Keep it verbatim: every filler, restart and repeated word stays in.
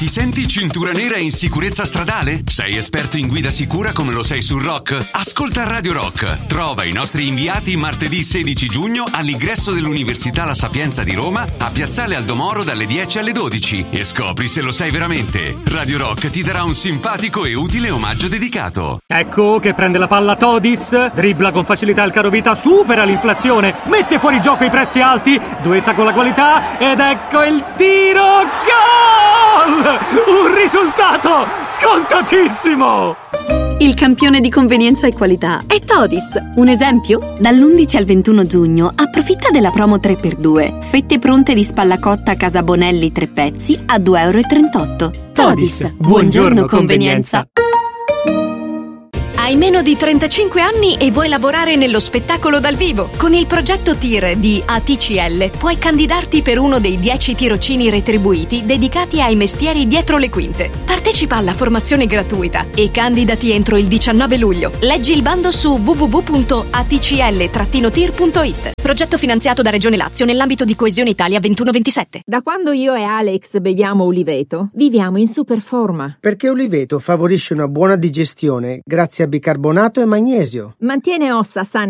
Ti senti cintura nera in sicurezza stradale? Sei esperto in guida sicura come lo sei sul rock? Ascolta Radio Rock. Trova i nostri inviati martedì sedici giugno all'ingresso dell'Università La Sapienza di Roma a Piazzale Aldomoro dalle dieci alle dodici e scopri se lo sei veramente. Radio Rock ti darà un simpatico e utile omaggio dedicato. Ecco che prende la palla Todis, dribbla con facilità il carovita, supera l'inflazione, mette fuori gioco i prezzi alti, duetta con la qualità ed ecco il tiro, gol! Un risultato scontatissimo! Il campione di convenienza e qualità è Todis. Un esempio? Dall'undici al ventuno giugno approfitta della promo tre per due. Fette pronte di spalla cotta Casa Bonelli tre pezzi a due e trentotto euro. Todis, buongiorno, buongiorno convenienza. Hai meno di trentacinque anni e vuoi lavorare nello spettacolo dal vivo? Con il progetto T I R di A T C L puoi candidarti per uno dei dieci tirocini retribuiti dedicati ai mestieri dietro le quinte. Partecipa alla formazione gratuita e candidati entro il diciannove luglio. Leggi il bando su w w w punto a t c l trattino tir punto i t. Progetto finanziato da Regione Lazio nell'ambito di Coesione Italia ventuno ventisette. Da quando io e Alex beviamo Uliveto, viviamo in super forma. Perché Uliveto favorisce una buona digestione grazie a bicarbonato e magnesio. Mantiene ossa sane